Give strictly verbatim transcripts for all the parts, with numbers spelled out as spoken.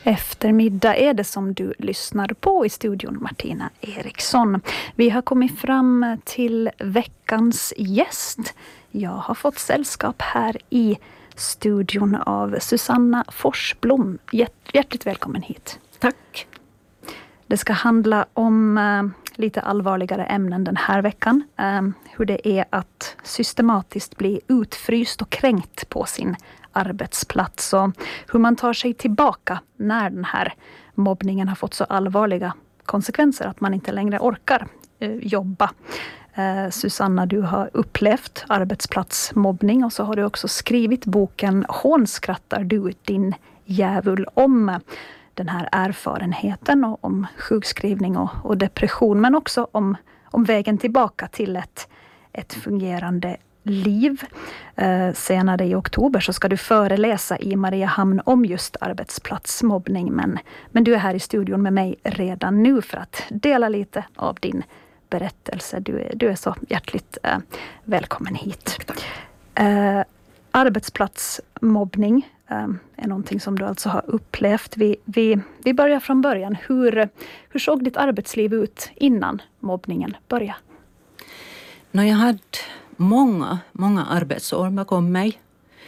eftermiddag är det som du lyssnar på i studion, Martina Eriksson. Vi har kommit fram till veckans gäst. Jag har fått sällskap här i studion av Susanna Forsblom. Hjärt- hjärtligt välkommen hit. Tack. Det ska handla om äh, lite allvarligare ämnen den här veckan. Äh, hur det är att systematiskt bli utfryst och kränkt på sin arbetsplats. Och hur man tar sig tillbaka när den här mobbningen har fått så allvarliga konsekvenser att man inte längre orkar äh, jobba. Äh, Susanna, du har upplevt arbetsplatsmobbning och så har du också skrivit boken Hånskrattar du din djävul om den här erfarenheten och om sjukskrivning och, och depression, men också om, om vägen tillbaka till ett, ett fungerande liv. Eh, senare i oktober så ska du föreläsa i Mariehamn om just arbetsplatsmobbning, men, men du är här i studion med mig redan nu för att dela lite av din berättelse. Du är, du är så hjärtligt eh, välkommen hit. Eh, arbetsplatsmobbning är någonting som du alltså har upplevt. Vi, vi, vi börjar från början. Hur, hur såg ditt arbetsliv ut innan mobbningen började? No, jag hade många, många arbetsår bakom mig.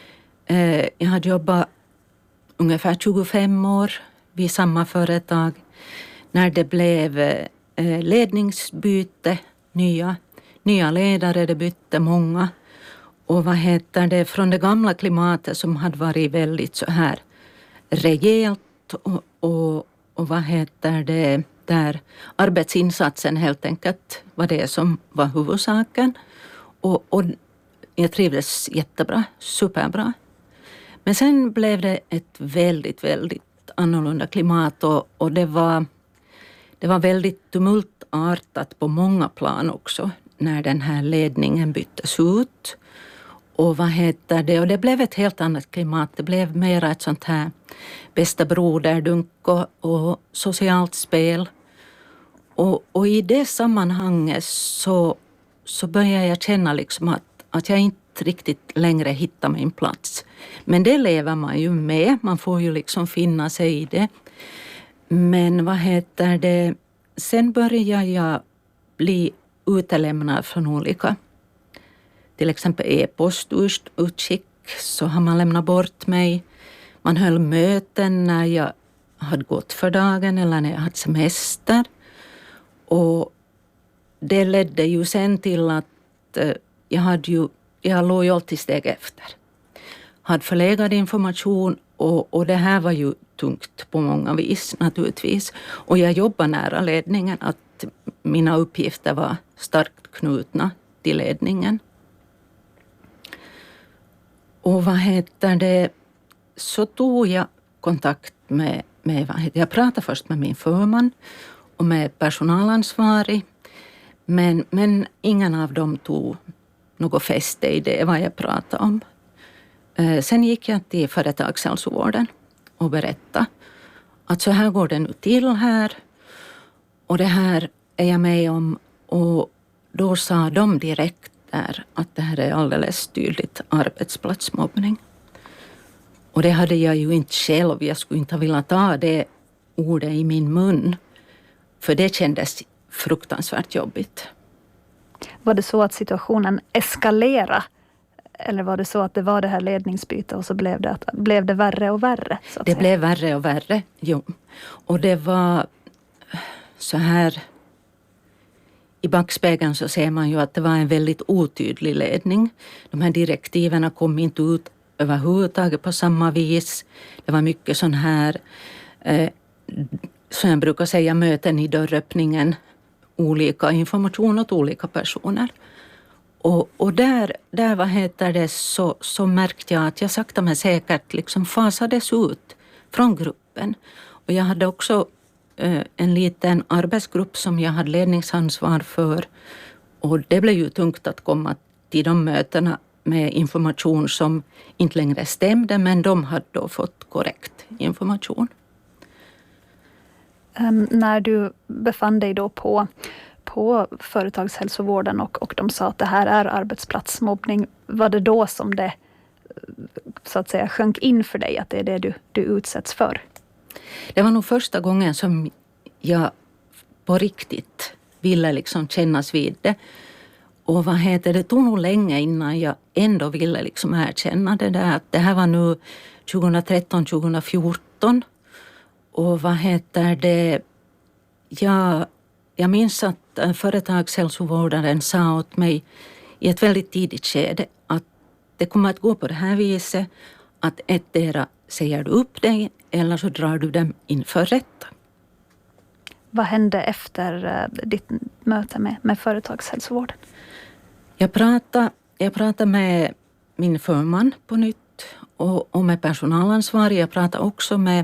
Eh, jag hade jobbat ungefär tjugofem år vid samma företag. När det blev eh, ledningsbyte, nya, nya ledare, det bytte många. Och vad heter det, från det gamla klimatet som hade varit väldigt så här rejält och, och, och vad heter det, där arbetsinsatsen helt enkelt var det som var huvudsaken. Och, och jag trivdes jättebra, superbra. Men sen blev det ett väldigt, väldigt annorlunda klimat och, och det var, det var väldigt tumultartat på många plan också när den här ledningen byttes ut. Och vad heter det? Och det blev ett helt annat klimat. Det blev mer ett sånt här bästa broderdunk och, och socialt spel. Och, och i det sammanhanget så, så började jag känna liksom att, att jag inte riktigt längre hittar min plats. Men det lever man ju med. Man får ju liksom finna sig i det. Men vad heter det? Sen började jag bli utelämnad från olika, till exempel e-postutskick, så har man lämnat bort mig. Man höll möten när jag hade gått för dagen eller när jag hade semester. Och det ledde ju sen till att jag, hade ju, jag låg ju alltid steg efter. Hade förlegad information och, och det här var ju tungt på många vis naturligtvis. Och jag jobbade nära ledningen, att mina uppgifter var starkt knutna till ledningen. Och vad heter det, så tog jag kontakt med, med vad heter, jag pratade först med min förman och med personalansvarig. Men, men ingen av dem tog något fäste i det vad jag pratade om. Eh, sen gick jag till företagshälsovården och berättade att så här går det nu till här. Och det här är jag med om. Och då sa de direkt där att det här är alldeles tydligt arbetsplatsmobbning. Och det hade jag ju inte själv. Jag skulle inte vilja ta det ordet i min mun. För det kändes fruktansvärt jobbigt. Var det så att situationen eskalerade? Eller var det så att det var det här ledningsbytet och så blev det, att, blev det värre och värre? Så att det säga? blev värre och värre, jo. Och det var så här. I backspegeln så ser man ju att det var en väldigt otydlig ledning. De här direktiven kom inte ut överhuvudtaget på samma vis. Det var mycket sån här, eh, som jag brukar säga, möten i dörröppningen. Olika information åt olika personer. Och, och där, där vad heter det, så, så märkte jag att jag sakta men säkert liksom fasades ut från gruppen. Och jag hade också en liten arbetsgrupp som jag hade ledningsansvar för. Och det blev ju tungt att komma till de mötena med information som inte längre stämde, men de hade då fått korrekt information. Um, när du befann dig då på, på företagshälsovården och, och de sa att det här är arbetsplatsmobbning, var det då som det så att säga sjönk in för dig att det är det du, du utsätts för? Det var nog första gången som jag på riktigt ville liksom kännas vid det. Och vad heter det, tog nog länge innan jag ändå ville liksom erkänna det där. Att det här var nu tjugohundratretton tjugohundrafjorton. Och vad heter det, jag, jag minns att företagshälsovårdaren sa åt mig i ett väldigt tidigt skede att det kommer att gå på det här viset. Att ettdera säger du upp dig eller så drar du dem inför rätta. Vad hände efter ditt möte med, med företagshälsovården? Jag pratade, jag pratade med min förman på nytt och, och med personalansvarig. Jag pratade också med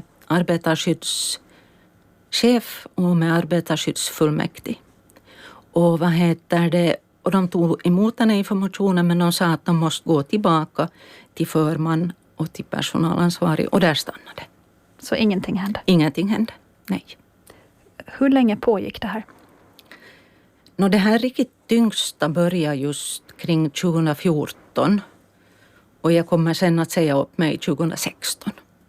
arbetarskyddschef och med arbetarskyddsfullmäktig. Och vad heter det? Och de tog emot den här informationen, men de sa att de måste gå tillbaka till förman och till personalansvarig, och där stannade. Så ingenting hände? Ingenting hände, nej. Hur länge pågick det här? Nå, det här riktigt tyngsta började just kring tjugohundrafjorton. Och jag kommer sen att säga upp mig tjugohundrasexton.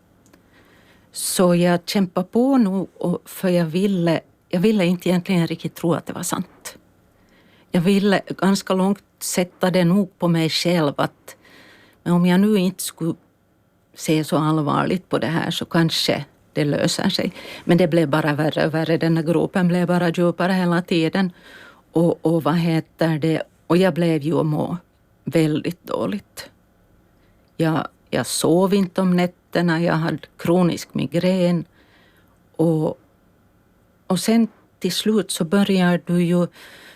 Så jag kämpade på nog, för jag ville, jag ville inte egentligen riktigt tro att det var sant. Jag ville ganska långt sätta det nog på mig själv att men om jag nu inte skulle se så allvarligt på det här så kanske det löser sig. Men det blev bara värre och värre. Den här gropen blev bara djupare hela tiden. Och, och vad heter det? Och jag blev ju att må väldigt dåligt. Jag, jag sov inte om nätterna. Jag hade kronisk migrän. Och, och sen till slut så började du ju...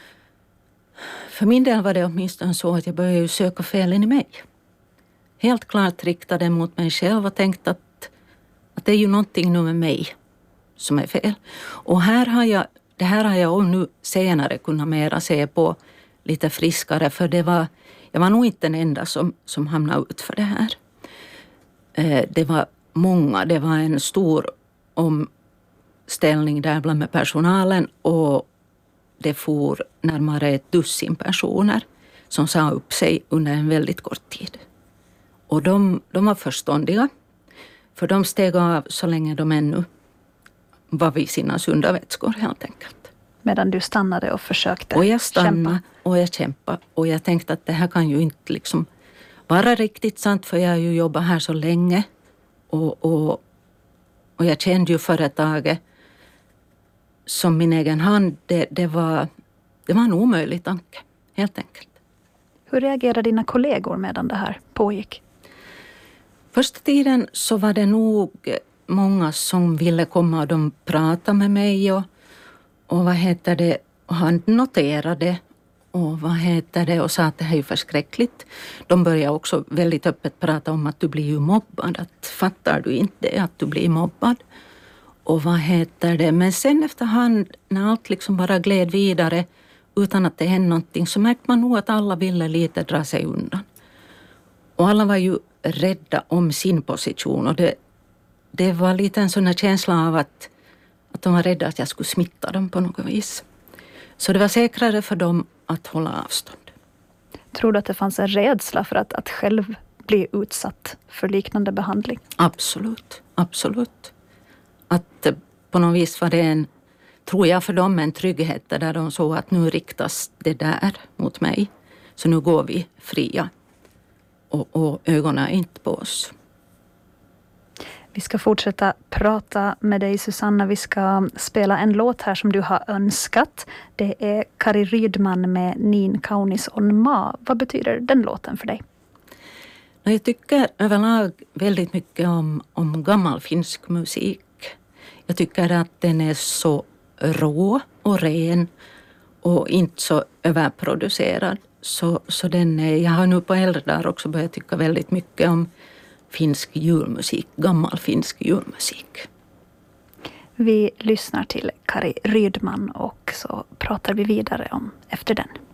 För min del var det åtminstone så att jag började ju söka felen i mig. Helt klart riktade mot mig själv och tänkte att, att det är ju någonting nu med mig som är fel. Och här har jag, det här har jag nu senare kunnat mera se på lite friskare, för det var, jag var nog inte den enda som, som hamnade ut för det här. Eh, det var många, det var en stor omställning där bland med personalen, och det for närmare ett dussin personer som sa upp sig under en väldigt kort tid. Och de, de var förståndiga, för de steg av så länge de ännu var vid sina sunda vätskor helt enkelt. Medan du stannade och försökte Och jag stannade kämpa. och jag kämpade. Och jag tänkte att det här kan ju inte liksom vara riktigt sant, för jag har ju jobbat här så länge. Och, och, och jag kände ju företaget som min egen hand. Det, det, var, det var en omöjlig tanke, helt enkelt. Hur reagerade dina kollegor medan det här pågick? Första tiden så var det nog många som ville komma och de pratade med mig och, och vad heter det, och han noterade och vad heter det och sa att det här är ju förskräckligt. De började också väldigt öppet prata om att du blir ju mobbad, att fattar du inte att du blir mobbad. Och vad heter det, men sen efterhand när allt liksom bara gled vidare utan att det hände någonting, så märkte man nog att alla ville lite dra sig undan. Och alla var ju rädda om sin position, och det, det var lite en sån här känsla av att, att de var rädda att jag skulle smitta dem på något vis. Så det var säkrare för dem att hålla avstånd. Tror du att det fanns en rädsla för att, att själv bli utsatt för liknande behandling? Absolut, absolut. Att på något vis var det en, tror jag för dem, en trygghet där de såg att nu riktas det där mot mig. Så nu går vi fria. Och, och ögonen är inte på oss. Vi ska fortsätta prata med dig, Susanna. Vi ska spela en låt här som du har önskat. Det är Kari Rydman med Niin kaunis on maa. Vad betyder den låten för dig? Jag tycker överlag väldigt mycket om, om gammal finsk musik. Jag tycker att den är så rå och ren och inte så överproducerad. Så, så den är, jag har nu på äldre dagar också börjat tycka väldigt mycket om finsk julmusik, gammal finsk julmusik. Vi lyssnar till Kari Rydman och så pratar vi vidare om efter den.